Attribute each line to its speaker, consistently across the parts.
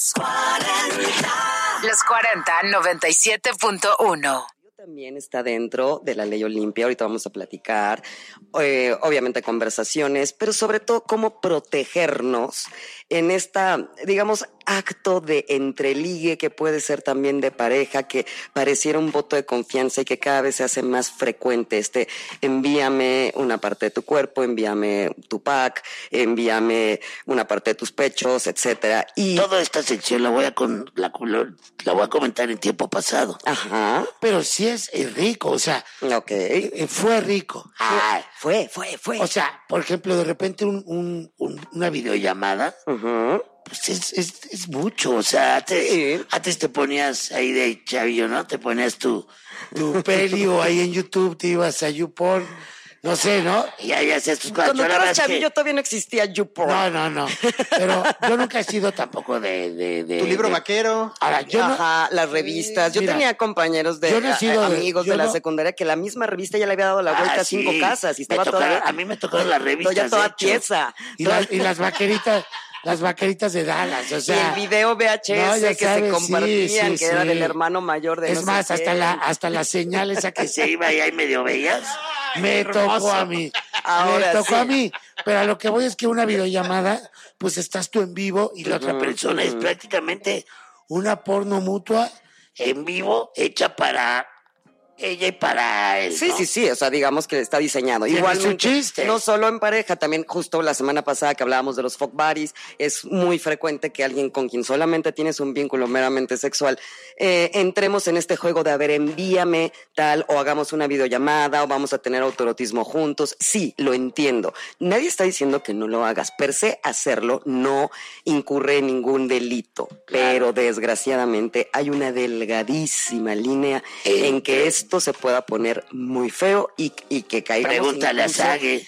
Speaker 1: Los 40 97.1.
Speaker 2: También está dentro de la ley Olimpia. Ahorita vamos a platicar, obviamente conversaciones, pero sobre todo cómo protegernos en esta, digamos, acto de entreligue que puede ser también de pareja, que pareciera un voto de confianza y que cada vez se hace más frecuente. Envíame una parte de tu cuerpo, envíame tu pack, envíame una parte de tus pechos, etcétera. Y
Speaker 3: toda esta sección la voy a comentar en tiempo pasado.
Speaker 2: Ajá.
Speaker 3: Pero sí es rico, o sea,
Speaker 2: okay.
Speaker 3: Fue rico.
Speaker 2: Fue.
Speaker 3: O sea, por ejemplo, de repente una videollamada, pues es mucho, o sea, antes te ponías ahí de chavillo, ¿no? Te ponías tu peli o ahí en YouTube te ibas a YouPorn, no sé, ¿no? Y ahí hacías tus cosas.
Speaker 2: Cuando tú eras chavillo todavía no existía YouPorn.
Speaker 3: No, pero yo nunca he sido tampoco de
Speaker 4: tu libro vaquero.
Speaker 3: Ahora,
Speaker 2: las revistas. Yo tenía compañeros amigos de la secundaria que la misma revista ya le había dado la vuelta a 5 casas y estaba toda.
Speaker 3: A mí me tocaron las revistas.
Speaker 2: Ya toda pieza.
Speaker 3: Y las vaqueritas. Las vaqueritas de Dallas, o sea.
Speaker 2: Y el video VHS se compartían, que era del hermano mayor de
Speaker 3: Es más, hasta la señal esa que se iba ahí medio veías, me tocó a mí.
Speaker 2: Ahora
Speaker 3: me tocó a mí. Pero a lo que voy es que una videollamada, pues estás tú en vivo y la otra persona es prácticamente una porno mutua en vivo hecha para ella y para él, ¿no?
Speaker 2: Sí, o sea, digamos que está diseñado. Igualmente, no solo en pareja, también justo la semana pasada que hablábamos de los fuck buddies, es muy frecuente que alguien con quien solamente tienes un vínculo meramente sexual, entremos en este juego de, a ver, envíame tal, o hagamos una videollamada, o vamos a tener autoerotismo juntos. Sí, lo entiendo. Nadie está diciendo que no lo hagas. Per se, hacerlo no incurre en ningún delito, pero desgraciadamente hay una delgadísima línea en que esto se pueda poner muy feo y que caiga.
Speaker 3: Pregúntale a Sage.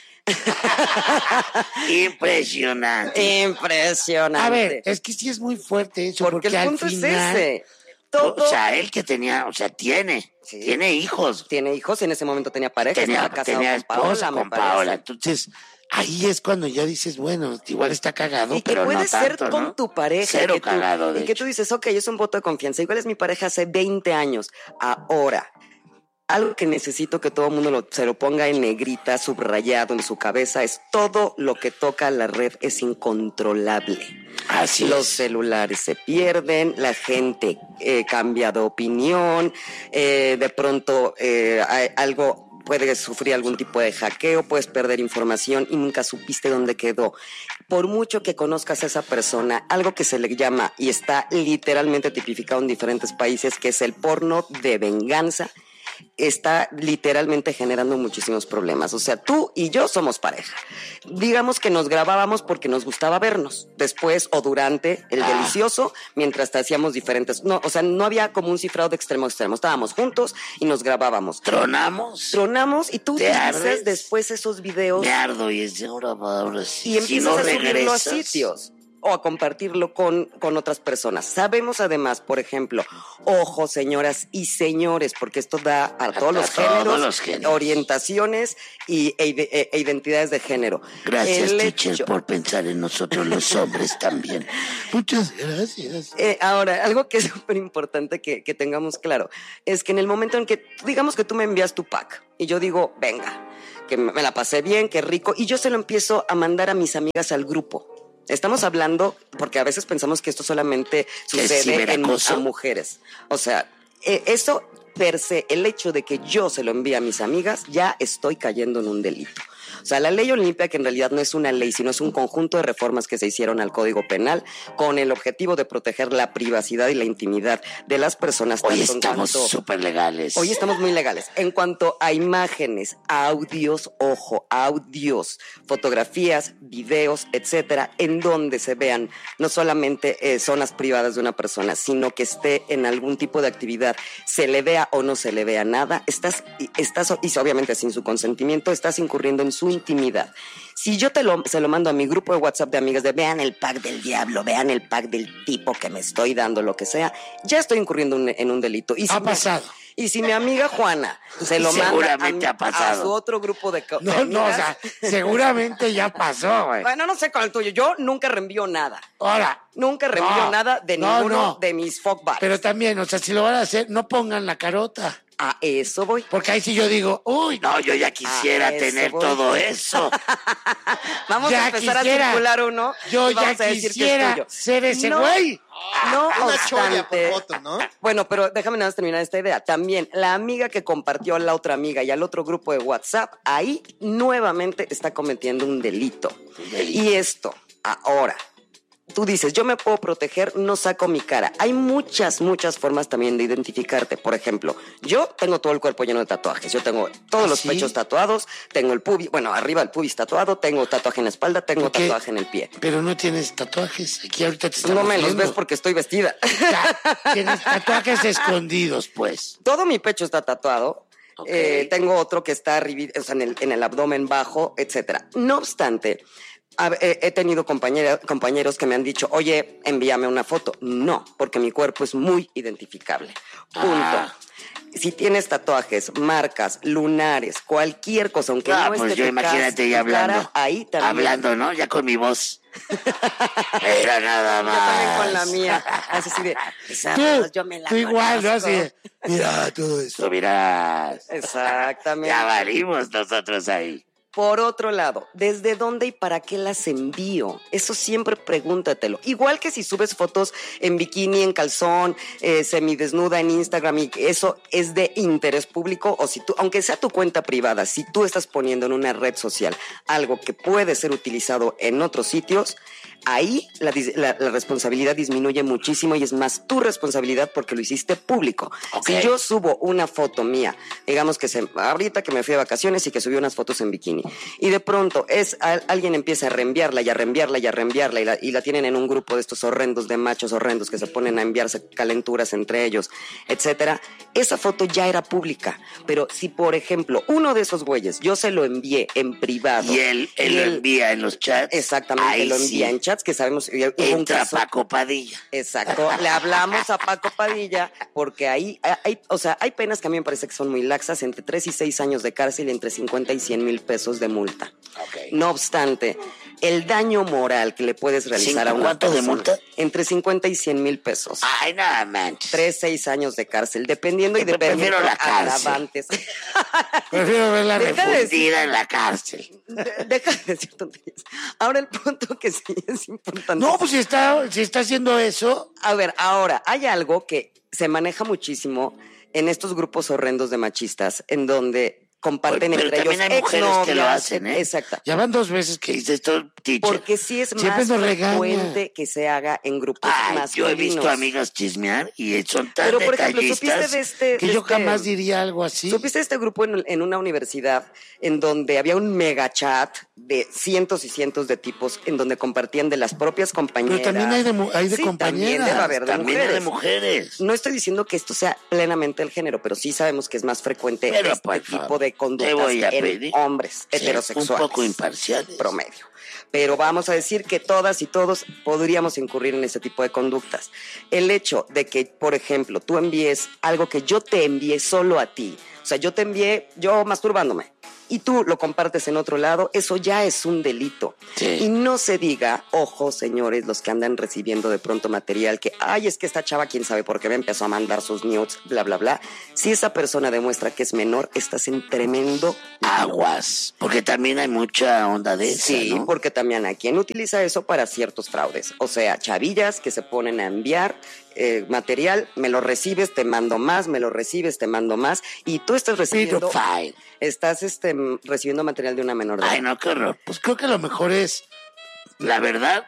Speaker 3: Impresionante.
Speaker 2: A
Speaker 3: ver, es que sí es muy fuerte eso.
Speaker 2: Porque el punto es ese.
Speaker 3: O sea, él que tenía, o sea, tiene hijos.
Speaker 2: Tiene hijos, en ese momento tenía pareja,
Speaker 3: tenía esposa
Speaker 2: con
Speaker 3: Paola. Entonces, ahí es cuando ya dices, bueno, igual está cagado, pero no tanto,
Speaker 2: puede ser con tu pareja.
Speaker 3: Cero cagado,
Speaker 2: y que tú dices, ok, es un voto de confianza. Igual es mi pareja hace 20 años. Ahora, algo que necesito que todo el mundo se lo ponga en negrita, subrayado en su cabeza, es todo lo que toca la red es incontrolable.
Speaker 3: Así
Speaker 2: Los celulares se pierden, la gente cambia de opinión, de pronto puedes sufrir algún tipo de hackeo, puedes perder información y nunca supiste dónde quedó. Por mucho que conozcas a esa persona, algo que se le llama, y está literalmente tipificado en diferentes países, que es el porno de venganza, está literalmente generando muchísimos problemas. O sea, tú y yo somos pareja. Digamos que nos grabábamos porque nos gustaba vernos después o durante el delicioso, mientras te hacíamos diferentes. No, o sea, no había como un cifrado de extremo a extremo. Estábamos juntos y nos grabábamos. Tronamos y tú utilizas después esos videos.
Speaker 3: Me ardo y es ahora sí.
Speaker 2: Y empiezas a subirlo a sitios o a compartirlo con otras personas. Sabemos además, por ejemplo, ojo, señoras y señores, porque esto da a todos los géneros, orientaciones e identidades de género.
Speaker 3: Gracias, teacher, por pensar en nosotros los hombres también. Muchas gracias.
Speaker 2: Ahora, algo que es súper importante que tengamos claro, es que en el momento en que, digamos que tú me envías tu pack, y yo digo, venga, que me la pasé bien, qué rico, y yo se lo empiezo a mandar a mis amigas al grupo. Estamos hablando, porque a veces pensamos que esto solamente sucede a mujeres. O sea, eso per se, el hecho de que yo se lo envíe a mis amigas, ya estoy cayendo en un delito. O sea, la ley Olimpia, que en realidad no es una ley, sino es un conjunto de reformas que se hicieron al Código Penal con el objetivo de proteger la privacidad y la intimidad de las personas.
Speaker 3: Hoy estamos súper legales.
Speaker 2: Hoy estamos muy legales. En cuanto a imágenes, audios, fotografías, videos, etcétera, en donde se vean no solamente zonas privadas de una persona, sino que esté en algún tipo de actividad, se le vea o no se le vea nada, estás y obviamente sin su consentimiento, estás incurriendo en su intimidad. Si yo se lo mando a mi grupo de WhatsApp de amigas de vean el pack del diablo, vean el pack del tipo que me estoy dando, lo que sea, ya estoy incurriendo en un delito. Y
Speaker 3: ha pasado.
Speaker 2: Y si mi amiga Juana se lo
Speaker 3: seguramente ha pasado.
Speaker 2: a su otro grupo de
Speaker 3: No, o sea, seguramente ya pasó, güey.
Speaker 2: Bueno, no sé con el tuyo. Yo nunca reenvío nada.
Speaker 3: Ahora.
Speaker 2: Nunca reenvío nada de ninguno de mis fuck buddies.
Speaker 3: Pero también, o sea, si lo van a hacer, no pongan la carota.
Speaker 2: A eso voy.
Speaker 3: Porque ahí sí yo digo, uy, no, yo ya quisiera tener todo eso.
Speaker 2: Vamos a empezar a circular uno.
Speaker 3: Yo ya quisiera ser ese güey.
Speaker 2: No
Speaker 4: una cholla
Speaker 2: obstante,
Speaker 4: por foto, ¿no?
Speaker 2: Bueno, pero déjame nada más terminar esta idea. También, la amiga que compartió a la otra amiga y al otro grupo de WhatsApp, ahí nuevamente está cometiendo un delito. Y esto, ahora, tú dices, yo me puedo proteger, no saco mi cara. Hay muchas formas también de identificarte. Por ejemplo, yo tengo todo el cuerpo lleno de tatuajes. Yo tengo todos los pechos tatuados, tengo el pubis, bueno, arriba el pubis tatuado, tengo tatuaje en la espalda, tengo tatuaje en el pie.
Speaker 3: Pero no tienes tatuajes. Aquí ahorita te estamos
Speaker 2: No me los
Speaker 3: viendo.
Speaker 2: ves porque estoy vestida.
Speaker 3: Tienes tatuajes escondidos, pues.
Speaker 2: Todo mi pecho está tatuado.
Speaker 3: Okay.
Speaker 2: Tengo otro que está o sea, en el abdomen bajo, etcétera. No obstante, he tenido compañeros que me han dicho, oye, envíame una foto. No, porque mi cuerpo es muy identificable. Punto. Si tienes tatuajes, marcas, lunares, cualquier cosa, aunque no
Speaker 3: pues
Speaker 2: esté
Speaker 3: yo imagínate ya hablando.
Speaker 2: Cara, ahí también.
Speaker 3: Hablando, ¿no? Ya con mi voz. Era nada más.
Speaker 2: Yo también con la mía. Así de, yo me la
Speaker 3: tú igual, ¿no?
Speaker 2: conozco.
Speaker 3: Así de, mira todo eso. Mirás.
Speaker 2: Exactamente.
Speaker 3: Ya valimos nosotros ahí.
Speaker 2: Por otro lado, ¿desde dónde y para qué las envío? Eso siempre pregúntatelo. Igual que si subes fotos en bikini, en calzón, semidesnuda en Instagram, y eso es de interés público, o si tú, aunque sea tu cuenta privada, si tú estás poniendo en una red social algo que puede ser utilizado en otros sitios, ahí la responsabilidad disminuye muchísimo y es más tu responsabilidad porque lo hiciste público. Okay. Si yo subo una foto mía, digamos que ahorita que me fui de vacaciones y que subí unas fotos en bikini, y de pronto alguien empieza a reenviarla y la tienen en un grupo de estos horrendos de machos horrendos que se ponen a enviarse calenturas entre ellos, etcétera, esa foto ya era pública. Pero si, por ejemplo, uno de esos güeyes yo se lo envié en privado
Speaker 3: y él lo envía en los chats,
Speaker 2: exactamente, lo envía en chats, que sabemos
Speaker 3: entra Paco Padilla.
Speaker 2: Exacto, le hablamos a Paco Padilla porque ahí hay penas que a mí me parece que son muy laxas, entre 3 y 6 años de cárcel y entre 50 y 100 mil pesos de multa.
Speaker 3: Okay.
Speaker 2: No obstante, el daño moral que le puedes realizar a una
Speaker 3: ¿cuánto
Speaker 2: persona,
Speaker 3: de multa?
Speaker 2: Entre 50 y 100 mil pesos.
Speaker 3: Ay, nada manches.
Speaker 2: 3, 6 años de cárcel, dependiendo y
Speaker 3: prefiero la
Speaker 2: agravantes.
Speaker 3: Prefiero verla refundida en la cárcel.
Speaker 2: Deja de decir tonterías. Ahora el punto que sí es importante.
Speaker 3: No, pues si está haciendo eso.
Speaker 2: A ver, ahora, hay algo que se maneja muchísimo en estos grupos horrendos de machistas, en donde comparten
Speaker 3: pero
Speaker 2: entre ellos
Speaker 3: hay mujeres que lo hacen, ¿eh?
Speaker 2: Exacto.
Speaker 3: Ya van 2 veces que hice esto, teacher.
Speaker 2: Porque sí es
Speaker 3: siempre
Speaker 2: más frecuente que se haga en grupos masculinos.
Speaker 3: Yo he visto amigas chismear y son tan
Speaker 2: pero, por ejemplo,
Speaker 3: detallistas que yo jamás diría algo así.
Speaker 2: ¿Supiste de este grupo en una universidad en donde había un mega chat de cientos y cientos de tipos en donde compartían de las propias compañeras?
Speaker 3: Pero también hay de
Speaker 2: sí,
Speaker 3: compañeras.
Speaker 2: También debe haber
Speaker 3: de mujeres.
Speaker 2: No estoy diciendo que esto sea plenamente el género, pero sí sabemos que es más frecuente tipo de conductas en hombres heterosexuales.
Speaker 3: Un poco imparciales.
Speaker 2: Promedio. Pero vamos a decir que todas y todos podríamos incurrir en ese tipo de conductas. El hecho de que, por ejemplo, tú envíes algo que yo te envié solo a ti, o sea, yo te envié yo masturbándome, y tú lo compartes en otro lado, eso ya es un delito.
Speaker 3: Sí.
Speaker 2: Y no se diga, ojo, señores, los que andan recibiendo de pronto material que, ay, es que esta chava, quién sabe por qué me empezó a mandar sus nudes, bla, bla, bla. Si esa persona demuestra que es menor, estás en tremendo
Speaker 3: aguas. Porque también hay mucha onda de eso.
Speaker 2: Sí,
Speaker 3: ¿no?
Speaker 2: porque también hay quien utiliza eso para ciertos fraudes. O sea, chavillas que se ponen a enviar material, me lo recibes, te mando más, me lo recibes, te mando más, y tú estás recibiendo... Estás recibiendo material de una menor de edad.
Speaker 3: Ay, no, qué horror. Pues creo que lo mejor es, la verdad,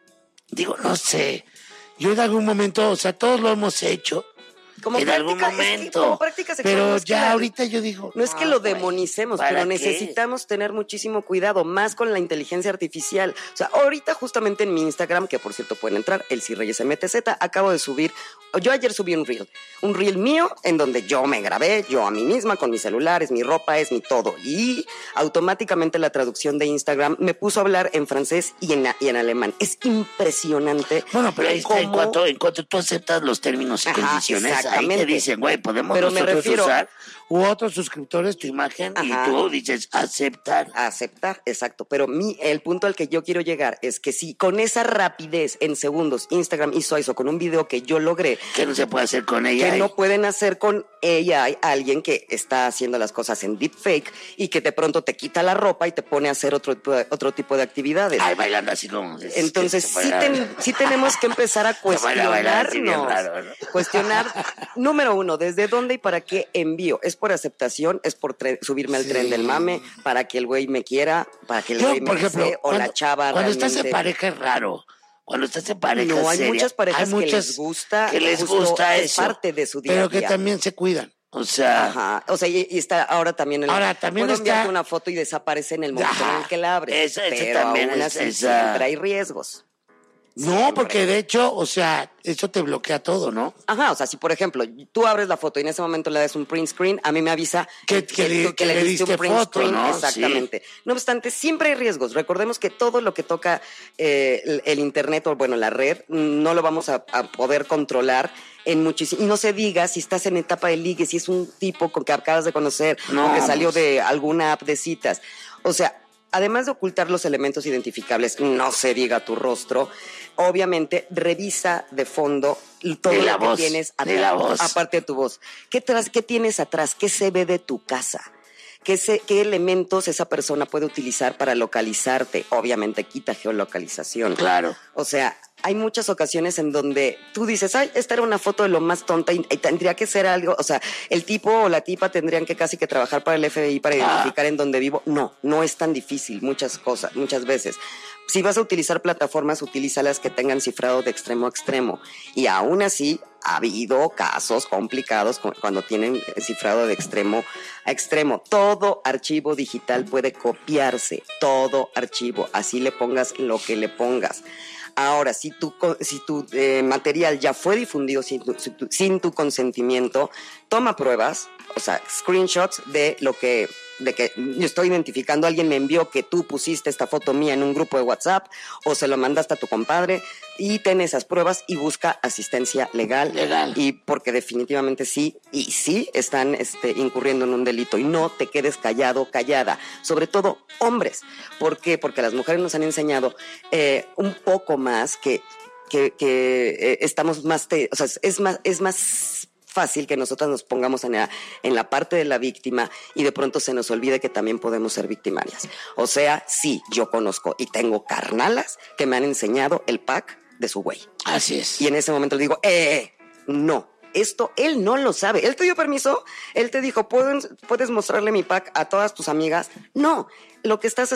Speaker 3: digo, no sé. Yo en algún momento, o sea, todos lo hemos hecho. En algún momento.
Speaker 2: Como práctica sexual,
Speaker 3: pero
Speaker 2: no es
Speaker 3: ya ahorita yo digo.
Speaker 2: No es que lo demonicemos, pero necesitamos tener muchísimo cuidado, más con la inteligencia artificial. O sea, ahorita justamente en mi Instagram, que por cierto pueden entrar, ElciReyesMTZ, acabo de subir, yo ayer subí un reel mío en donde yo me grabé, yo a mí misma, con mi celular, es mi ropa, es mi todo. Y automáticamente la traducción de Instagram me puso a hablar en francés y en alemán. Es impresionante.
Speaker 3: Bueno, pero ahí está, en cuanto tú aceptas los términos y condiciones,
Speaker 2: Exactamente.
Speaker 3: Ahí te dicen, güey, podemos
Speaker 2: pero
Speaker 3: nosotros usar u otros suscriptores tu imagen. Ajá. Y tú dices aceptar.
Speaker 2: Aceptar, exacto. Pero el punto al que yo quiero llegar es que si con esa rapidez en segundos Instagram hizo eso con un video que yo logré,
Speaker 3: que no se puede hacer con ella,
Speaker 2: que no pueden hacer con ella, hay alguien que está haciendo las cosas en deepfake y que de pronto te quita la ropa y te pone a hacer otro tipo de actividades.
Speaker 3: Ay, bailando así como...
Speaker 2: Entonces sí tenemos que empezar a cuestionarnos. Raro, ¿no? Cuestionar, número uno, ¿desde dónde y para qué envío? ¿Es por aceptación? ¿Es por subirme al tren del mame? ¿Para que el güey me quiera? ¿Para que el güey me desee? ¿O la chava
Speaker 3: cuando
Speaker 2: realmente?
Speaker 3: Estás en pareja es raro. Cuando estás en pareja
Speaker 2: no, hay
Speaker 3: seria,
Speaker 2: muchas parejas que les gusta
Speaker 3: eso.
Speaker 2: Es parte de su día
Speaker 3: pero
Speaker 2: a día.
Speaker 3: Que también se cuidan. O sea,
Speaker 2: ajá. O sea, y está ahora también puedo enviarte una foto y desaparece en el momento en el que la abres. Pero aún así siempre hay riesgos.
Speaker 3: No,
Speaker 2: siempre.
Speaker 3: Porque de hecho, o sea, eso te bloquea todo, ¿no?
Speaker 2: Ajá, o sea, si por ejemplo tú abres la foto y en ese momento le das un print screen, a mí me avisa
Speaker 3: que le diste un print
Speaker 2: foto,
Speaker 3: screen, ¿no?
Speaker 2: Exactamente. Sí. No obstante, siempre hay riesgos. Recordemos que todo lo que toca el internet o bueno, la red, no lo vamos a poder controlar en muchísimo. Y no se diga si estás en etapa de ligue, si es un tipo con que acabas de conocer o que salió de alguna app de citas. O sea, además de ocultar los elementos identificables, no se diga tu rostro, obviamente revisa de fondo todo lo que tienes atrás, aparte de tu voz. ¿Qué tienes atrás? ¿Qué se ve de tu casa? ¿Qué elementos esa persona puede utilizar para localizarte? Obviamente quita geolocalización.
Speaker 3: Claro.
Speaker 2: O sea, hay muchas ocasiones en donde tú dices, ay, esta era una foto de lo más tonta y tendría que ser algo, o sea, el tipo o la tipa tendrían que casi que trabajar para el FBI para identificar en dónde vivo. No es tan difícil muchas veces. Si vas a utilizar plataformas, utilízalas que tengan cifrado de extremo a extremo. Y aún así, ha habido casos complicados cuando tienen cifrado de extremo a extremo. Todo archivo digital puede copiarse, todo archivo, así le pongas lo que le pongas. Ahora, si tu material ya fue difundido sin tu consentimiento, toma pruebas, o sea, screenshots de que yo estoy identificando, alguien me envió que tú pusiste esta foto mía en un grupo de WhatsApp o se lo mandaste a tu compadre y ten esas pruebas y busca asistencia legal. Y porque definitivamente sí están incurriendo en un delito y no te quedes callada, sobre todo hombres. ¿Por qué? Porque las mujeres nos han enseñado un poco más que estamos más, o sea, es más fácil que nosotras nos pongamos en la parte de la víctima y de pronto se nos olvide que también podemos ser victimarias. O sea, sí, yo conozco y tengo carnalas que me han enseñado el pack de su güey.
Speaker 3: Así es.
Speaker 2: Y en ese momento le digo, no. Esto él no lo sabe. ¿Él te dio permiso? Él te dijo, ¿puedes mostrarle mi pack a todas tus amigas? No. Lo que estás